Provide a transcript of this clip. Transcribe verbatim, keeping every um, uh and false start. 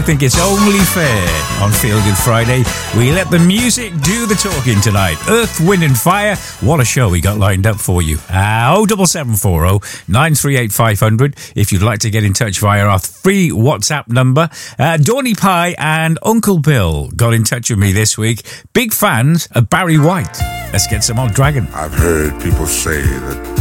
think it's only fair on Feel Good Friday we let the music do the talking tonight. Earth, Wind and Fire, what a show we got lined up for you. Uh, oh seven seven four oh nine three eight five hundred if you'd like to get in touch via our free WhatsApp number. Uh, Dawny Pie and Uncle Bill got in touch with me this week. Big fans of Barry White. Let's get some on Dragon. I've heard people say that